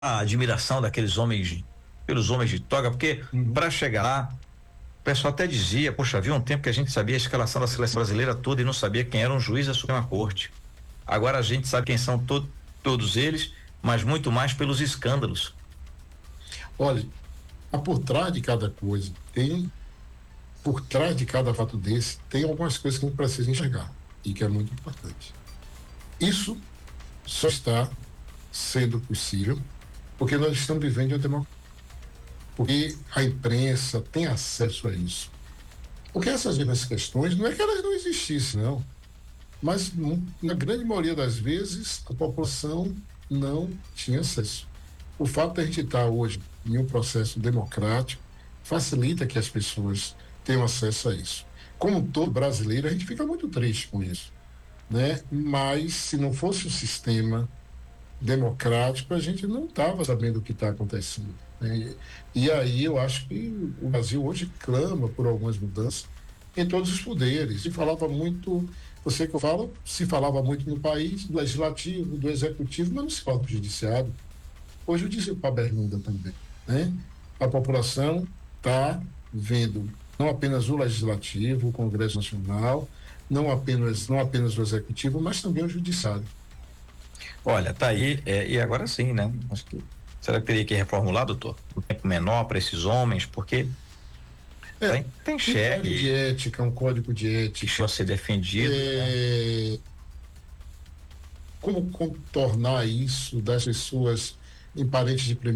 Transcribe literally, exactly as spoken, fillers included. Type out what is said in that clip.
a admiração daqueles homens, pelos homens de toga, porque Uhum. para chegar lá, o pessoal até dizia, poxa, havia um tempo que a gente sabia a escalação da seleção brasileira toda e não sabia quem era um juiz da Suprema Corte. Agora a gente sabe quem são to todos eles, mas muito mais pelos escândalos. Olha, há por trás de cada coisa, tem, por trás de cada fato desse, tem algumas coisas que a gente precisa enxergar e que é muito importante. Isso só está sendo possível porque nós estamos vivendo em uma democracia, porque a imprensa tem acesso a isso. Porque essas mesmas questões, não é que elas não existissem, não, mas na grande maioria das vezes a população não tinha acesso. O fato de a gente estar hoje em um processo democrático facilita que as pessoas tenham acesso a isso. Como todo brasileiro, a gente fica muito triste com isso, né? Mas se não fosse o sistema democrático, a gente não estava sabendo o que está acontecendo, né? E, e aí eu acho que o Brasil hoje clama por algumas mudanças em todos os poderes. Se falava muito, você que eu falo, se falava muito no país, do legislativo, do executivo, mas não se fala do judiciário. Hoje eu disse para a Bermuda também, né? A população está vendo não apenas o legislativo, o Congresso Nacional, não apenas não apenas o executivo, mas também o judiciário. Olha, tá aí, é, e agora sim, né? Acho que, será que teria que reformular, doutor? Um tempo menor para esses homens, porque É, tem, tem um código de cheque ética, um código de que ética. chegou a ser defendido, né? É, como contornar isso das pessoas em parentes de primeiro